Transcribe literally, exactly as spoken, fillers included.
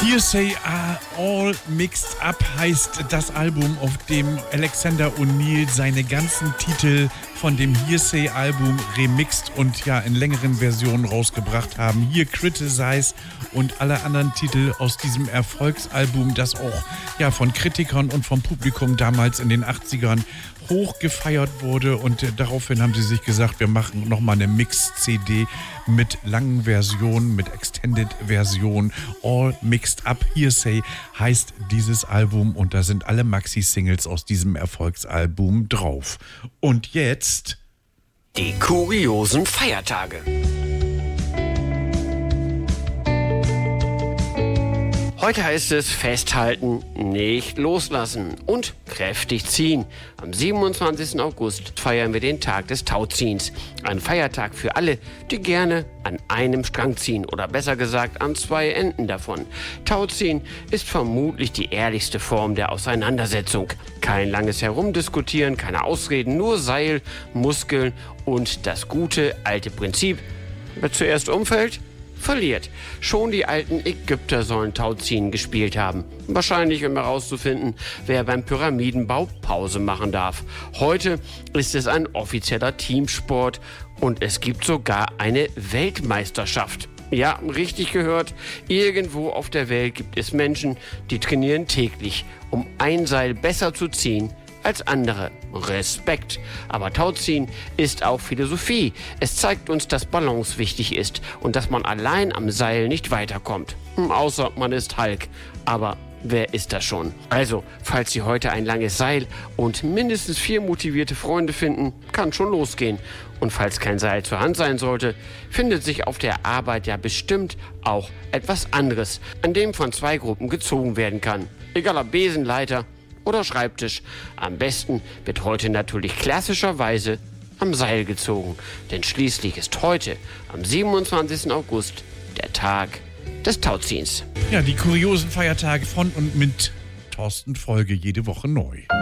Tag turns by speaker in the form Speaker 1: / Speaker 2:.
Speaker 1: Hearsay Are All Mixed Up heißt das Album, auf dem Alexander O'Neal seine ganzen Titel von dem Hearsay-Album remixed und ja in längeren Versionen rausgebracht haben. Hier Criticize und alle anderen Titel aus diesem Erfolgsalbum, das auch ja von Kritikern und vom Publikum damals in den achtzigern hoch gefeiert wurde, und äh, daraufhin haben sie sich gesagt, wir machen nochmal eine Mix-C D mit langen Versionen, mit Extended-Versionen, All Mixed Up. Hearsay heißt dieses Album, und da sind alle Maxi-Singles aus diesem Erfolgsalbum drauf. Und jetzt
Speaker 2: die kuriosen Feiertage. Heute heißt es festhalten, nicht loslassen und kräftig ziehen. Am siebenundzwanzigsten August feiern wir den Tag des Tauziehens. Ein Feiertag für alle, die gerne an einem Strang ziehen oder besser gesagt an zwei Enden davon. Tauziehen ist vermutlich die ehrlichste Form der Auseinandersetzung. Kein langes Herumdiskutieren, keine Ausreden, nur Seil, Muskeln und das gute alte Prinzip: wer zuerst umfällt, verliert. Schon die alten Ägypter sollen Tauziehen gespielt haben. Wahrscheinlich, um herauszufinden, wer beim Pyramidenbau Pause machen darf. Heute ist es ein offizieller Teamsport und es gibt sogar eine Weltmeisterschaft. Ja, richtig gehört. Irgendwo auf der Welt gibt es Menschen, die trainieren täglich, um ein Seil besser zu ziehen als andere. Respekt. Aber Tauziehen ist auch Philosophie. Es zeigt uns, dass Balance wichtig ist und dass man allein am Seil nicht weiterkommt. Hm, außer man ist Hulk. Aber wer ist das schon? Also, falls Sie heute ein langes Seil und mindestens vier motivierte Freunde finden, kann schon losgehen. Und falls kein Seil zur Hand sein sollte, findet sich auf der Arbeit ja bestimmt auch etwas anderes, an dem von zwei Gruppen gezogen werden kann. Egal ob Besenleiter oder Schreibtisch. Am besten wird heute natürlich klassischerweise am Seil gezogen. Denn schließlich ist heute, am siebenundzwanzigsten August, der Tag des Tauziehens.
Speaker 1: Ja, die kuriosen Feiertage von und mit Thorsten Folge jede Woche neu.